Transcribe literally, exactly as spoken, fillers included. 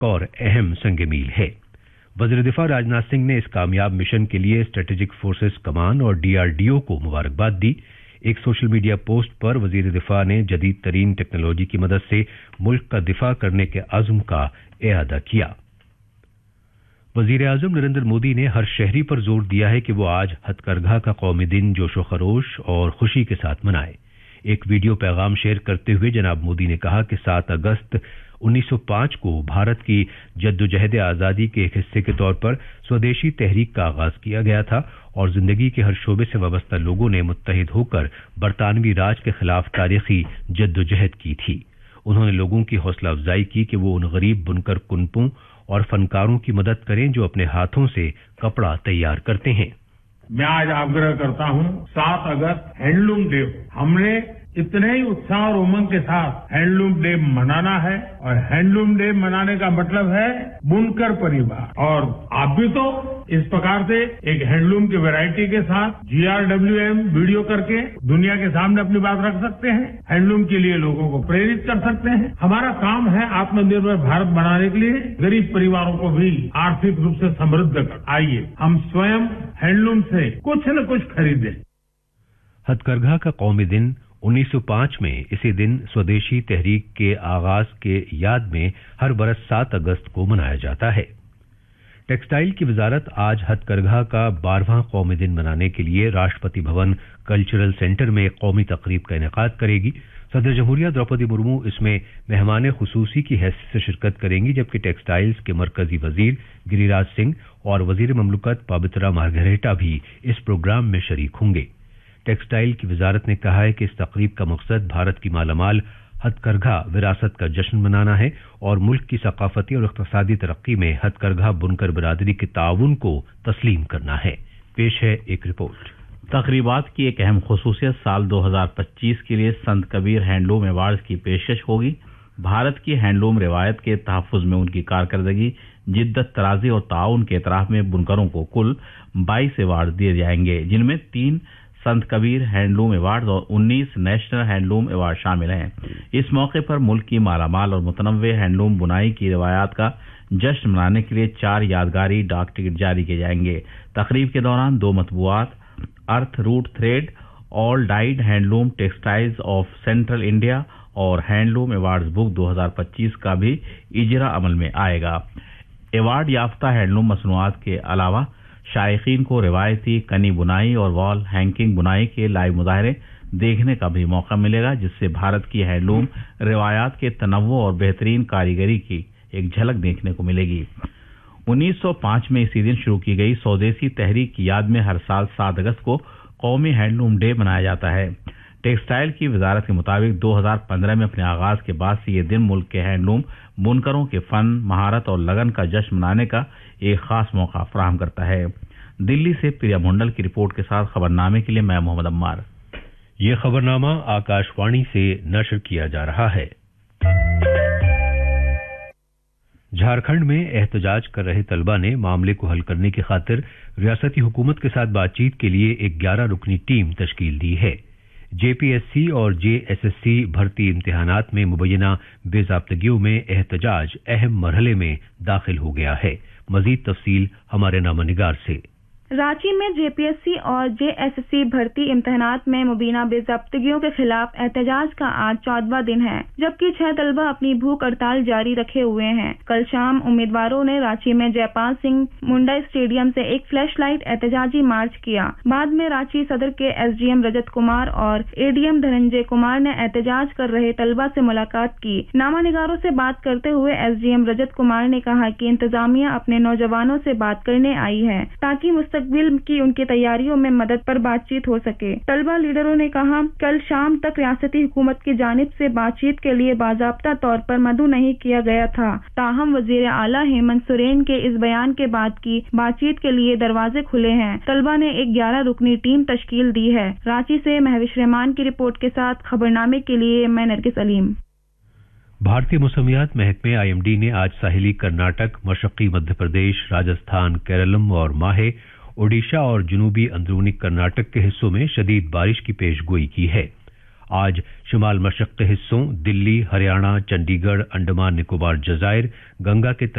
और अहम संग मील है। वज़ीर दिफा राजनाथ सिंह ने इस कामयाब मिशन के लिए स्ट्रेटेजिक फोर्सेस कमान और डीआरडीओ को मुबारकबाद दी। एक सोशल मीडिया पोस्ट पर वज़ीर दिफा ने जदीद तरीन टेक्नोलॉजी की मदद से मुल्क का दिफा करने के अज़्म का इआदा किया। वज़ीर आज़म नरेंद्र मोदी ने हर शहरी पर जोर दिया है कि वो आज हथकरघा का कौमी दिन जोशो खरोश और खुशी के साथ मनाए। एक वीडियो पैगाम शेयर करते हुए जनाब मोदी ने कहा कि सात अगस्त उन्नीस सौ पाँच को भारत की जद्दोजहद आज़ादी के एक हिस्से के तौर पर स्वदेशी तहरीक का आगाज किया गया था और जिंदगी के हर शोबे से वाबस्ता लोगों ने मुत्तहिद होकर बरतानवी राज के खिलाफ तारीखी जद्दोजहद की थी। उन्होंने लोगों की हौसला अफजाई की कि वो उन गरीब बुनकर कुनपों और फनकारों की मदद करें जो अपने हाथों से कपड़ा तैयार करते हैं। मैं आज आग्रह करता हूं, सात अगस्त हैंडलूम डे, हमने इतने ही उत्साह और उमंग के साथ हैंडलूम डे मनाना है और हैंडलूम डे मनाने का मतलब है बुनकर परिवार। और आप भी तो इस प्रकार से एक हैंडलूम की वैरायटी के साथ जीआरडब्ल्यूएम वीडियो करके दुनिया के सामने अपनी बात रख सकते हैं, हैंडलूम के लिए लोगों को प्रेरित कर सकते हैं। हमारा काम है आत्मनिर्भर भारत बनाने के लिए गरीब परिवारों को भी आर्थिक रूप से समृद्ध कर। आइए हम स्वयं हैंडलूम से कुछ न कुछ खरीदें। हथकरघा का कौमी दिन उन्नीस सौ पाँच में इसी दिन स्वदेशी तहरीक के आगाज के याद में हर बरस सात अगस्त को मनाया जाता है। टेक्सटाइल की वजारत आज हथकरघा का बारहवां कौमी दिन मनाने के लिए राष्ट्रपति भवन कल्चरल सेंटर में एक कौमी तकरीब का इनेकाद करेगी। सदर जमहूरिया द्रौपदी मुर्मू इसमें मेहमान खुसूसी की हैसियत से शिरकत करेंगी, जबकि टेक्सटाइल्स के मरकजी वजीर गिरिराज सिंह और वजीर ममलकत पवित्रा मार्गरेटा भी इस प्रोग्राम में शरीक होंगे। टेक्सटाइल की वजारत ने कहा है कि इस तकरीब का मकसद भारत की मालामाल हथकरघा विरासत का जश्न मनाना है और मुल्क की सकाफती और इक़्तिसादी तरक्की में हथकरघा बुनकर बिरादरी के ताउन को तस्लीम करना है। पेश है एक रिपोर्ट। तकरीबात की एक अहम खुसूसियत साल दो हज़ार पच्चीस के लिए संत कबीर हैंडलूम अवार्ड्स की पेशकश होगी। भारत की हैंडलूम रिवायत के तहफ़्फ़ुज़ में उनकी कारकर्दगी, जिद्दत तराजी और ताउन के एतराफ़ में बुनकरों को कुल बाईस अवार्ड दिए जाएंगे, जिनमें तीन संत कबीर हैंडलूम अवार्ड और उन्नीस नेशनल हैंडलूम अवार्ड शामिल हैं। इस मौके पर मुल्क की मालामाल और मुतनव्वे हैंडलूम बुनाई की रिवायात का जश्न मनाने के लिए चार यादगारी डाक टिकट जारी किए जाएंगे। तकरीब के दौरान दो मतबूआत, अर्थ root thread, all died handloom textiles of central India और हैंडलूम अवार्ड्स बुक दो हज़ार पच्चीस का भी इजरा अमल में आएगा। अवार्ड याफ्ता हैंडलूम मसनूआत के अलावा शायकीन को रिवायती कनी बुनाई और वॉल हैंगिंग बुनाई के लाइव मुजाहरे देखने का भी मौका मिलेगा, जिससे भारत की हैंडलूम रिवायात के तनव्वु और बेहतरीन कारीगरी की एक झलक देखने को मिलेगी। उन्नीस सौ पाँच में इसी दिन शुरू की गई स्वदेशी तहरीक की याद में हर साल सात अगस्त को कौमी हैंडलूम डे मनाया जाता है। टेक्सटाइल की वजारत के मुताबिक दो हज़ार पंद्रह में अपने आगाज के बाद से ये दिन मुल्क के हैंडलूम बुनकरों के फन, महारत और लगन का जश्न मनाने का एक खास मौका फराहम करता है। दिल्ली से प्रिया मुंडल की रिपोर्ट के साथ खबरनामे के लिए मैं मोहम्मद अम्मार। ये खबरनामा आकाशवाणी से नशर किया जा रहा है। झारखंड में एहतजाज कर रहे तलबा ने मामले को हल करने की खातिर रियासती हुकूमत के साथ बातचीत के लिए एक ग्यारह रुकनी टीम तश्कील दी है। जेपीएससी और जेएसएससी भर्ती इम्तिहानात में मुबैना बेज़ाब्तगियों में एहतजाज अहम मरहले में दाखिल हो गया है। मजीद तफसील हमारे नामनिगार से। रांची में जेपीएससी और जेएसएससी भर्ती इम्तिहानात में मुबीना बेज़ाब्तगियों के खिलाफ एहतजाज का आज चौदहवां दिन है, जबकि छह तलबा अपनी भूख हड़ताल जारी रखे हुए हैं। कल शाम उम्मीदवारों ने रांची में जयपाल सिंह मुंडा स्टेडियम से एक फ्लैश लाइट एहतजाजी मार्च किया। बाद में रांची सदर के एसडीएम रजत कुमार और एडीएम धनंजय कुमार ने एहतजाज कर रहे तलबा से मुलाकात की। नामानिगारों से बात करते हुए एसडीएम रजत कुमार ने कहा कि इंतजामिया अपने नौजवानों से बात करने आई है ताकि मुस्तकबिल की उनकी तैयारियों में मदद पर बातचीत हो सके। तलबा लीडरों ने कहा, कल शाम तक रियासती हुकूमत की जानिब से बातचीत के लिए बाज़ाब्ता तौर पर मदऊ नहीं किया गया था, ताहम वजीर आला हेमंत सोरेन के इस बयान के बाद की बातचीत के लिए दरवाजे खुले हैं। तलबा ने एक ग्यारह रुकनी टीम तश्कील दी है। रांची से महविश रहमान की रिपोर्ट के साथ खबरनामे के लिए मैं नरगिस अलीम। भारतीय मौसमियात महकमे आईएमडी ने आज साहिली कर्नाटक, मशरकी मध्य प्रदेश, राजस्थान, केरलम और माहे, ओडिशा और जनूबी अंदरूनी कर्नाटक के हिस्सों में शदीद बारिश की पेशगोई की है। आज शुमाल मशरक़ी हिस्सों दिल्ली, हरियाणा, चंडीगढ़, अंडमान निकोबार जज़ायर गंगा के